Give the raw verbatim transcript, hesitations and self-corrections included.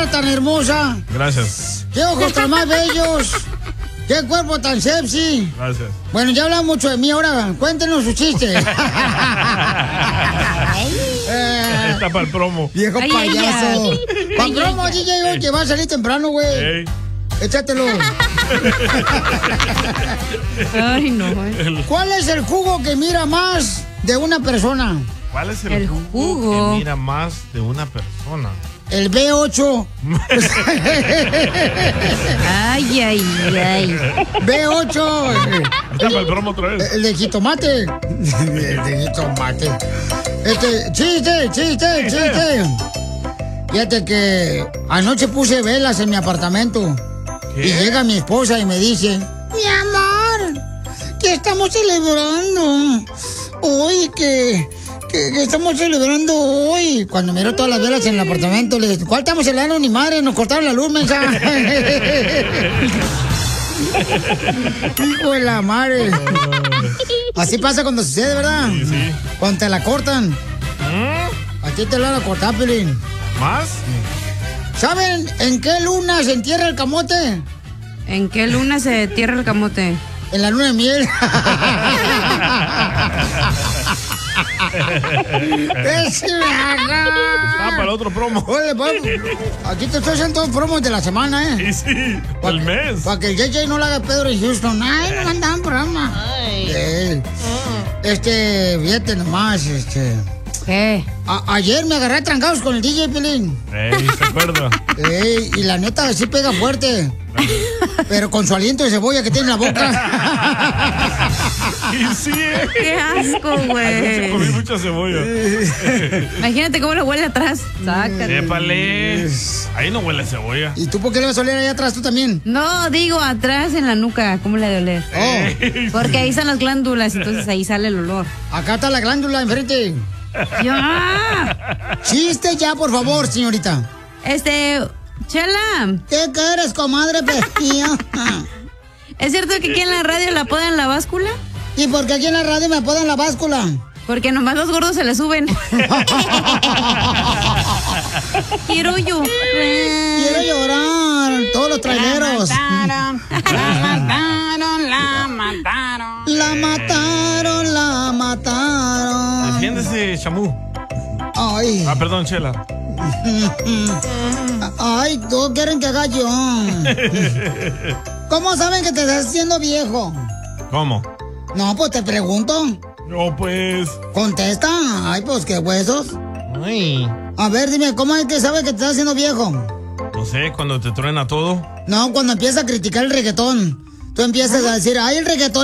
cara tan hermosa. Gracias. Qué ojos tan más bellos. Qué cuerpo tan sexy. Gracias. Bueno, ya hablamos mucho de mí, ahora cuéntenos su chiste. eh, Está para el promo. Viejo ay, payaso. Para el promo, D J, hoy que va a salir temprano, güey. Échatelo. Ay, no, güey. ¿Cuál es el jugo que mira más de una persona? ¿Cuál es el, el jugo, jugo que mira más de una persona? El B ocho. Ay, ay, ay. B ocho. Está para el promo otra vez. El de jitomate. El de jitomate. Este, chiste, chiste, chiste. Fíjate que anoche puse velas en mi apartamento. ¿Qué? Y llega mi esposa y me dice: mi amor, ¿qué estamos celebrando? Hoy que... ¿Qué estamos celebrando hoy? Cuando miro todas las velas en el apartamento, le dije: ¿cuál estamos celebrando? Ni madre, nos cortaron la luz, mensa. Hijo de la madre. Así pasa cuando sucede, ¿verdad? Sí, sí. Cuando te la cortan. ¿Mm? A ti te la van a cortar, Pelín. ¿Más? ¿Saben en qué luna se entierra el camote? ¿En qué luna se entierra el camote? En la luna de miel. ¡Ese me haga! Ah, para el otro promo. Oye, papi, aquí te estoy haciendo todos promos de la semana, ¿eh? Sí, sí, pa el mes. Para que el J J no le haga Pedro en Houston. Ay, no mandaban programa. Ay. Eh, este, fíjate nomás, este... ¿Qué? A ayer me agarré a trancados con el D J Pelín. Ey, ¿se acuerda? Ey, y la neta sí pega fuerte. Pero con su aliento de cebolla que tiene en la boca. Y sí, eh. Qué asco, güey. Comí mucha cebolla. Imagínate cómo lo huele atrás. Sácate. Épale. Ahí no huele a cebolla. ¿Y tú por qué le vas a oler allá atrás tú también? No, digo atrás en la nuca. ¿Cómo le ha de oler? Oh. Porque ahí están las glándulas, entonces ahí sale el olor. Acá está la glándula enfrente. ¡Ya! Chiste ya, por favor, señorita. Este, Chela. ¿Qué quieres, comadre pestía? ¿Es cierto que aquí en la radio la apodan la báscula? ¿Y por qué aquí en la radio me apodan la báscula? Porque nomás los gordos se le suben. Quiero llorar. Quiero llorar. Todos los traileros. La mataron, la mataron, la mataron. La mataron, la mataron. Defiéndese, Chamú. Ay. Ah, perdón, Chela. Ay, todos quieren que haga yo. ¿Cómo saben que te estás haciendo viejo? ¿Cómo? No, pues te pregunto. No, pues. Contesta. Ay, pues qué huesos. Ay. A ver, dime, ¿cómo es que sabes que te estás haciendo viejo? No sé, cuando te truena todo. No, cuando empiezas a criticar el reggaetón. Tú empiezas a decir: ay, el reggaetón